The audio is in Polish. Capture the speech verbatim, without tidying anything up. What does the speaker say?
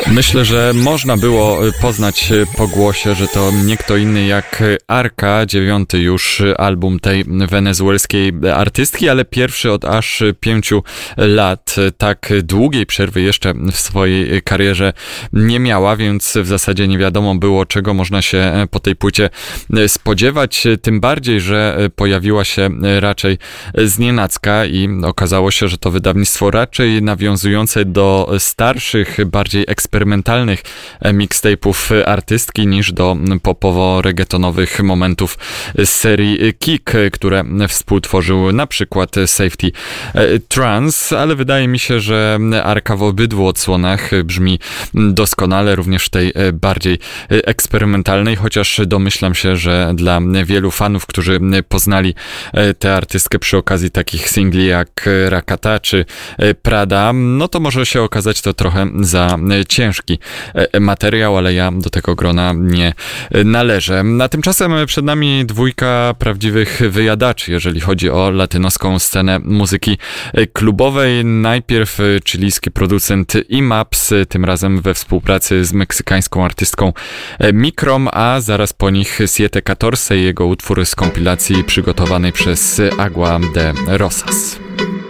Myślę, że można było poznać po głosie, że to nie kto inny jak Arca, dziewiąty już album tej wenezuelskiej artystki, ale pierwszy od aż pięciu lat. Tak długiej przerwy jeszcze w swojej karierze nie miała, więc w zasadzie nie wiadomo było, czego można się po tej płycie spodziewać, tym bardziej, że pojawiła się raczej znienacka i okazało się, że to wydawnictwo raczej nawiązujące do starszych, bardziej eksperymentalnych mixtape'ów artystki niż do popowo-reggaetonowych momentów z serii Kick, które współtworzył na przykład Safety Trance, ale wydaje mi się, że Arca w obydwu odsłonach brzmi doskonale, również w tej bardziej eksperymentalnej, chociaż domyślam się, że dla wielu fanów, którzy poznali tę artystkę przy okazji takich singli jak Rakata czy Prada, no to może się okazać to trochę za ciężki materiał, ale ja do tego grona nie należę. A tymczasem przed nami dwójka prawdziwych wyjadaczy, jeżeli chodzi o latynoską scenę muzyki klubowej. Najpierw chilijski producent Imaps, tym razem we współpracy z meksykańską artystką Mikrom, a zaraz po nich Siete Catorce i jego utwór z kompilacji przygotowanej przez Agua de Rosas.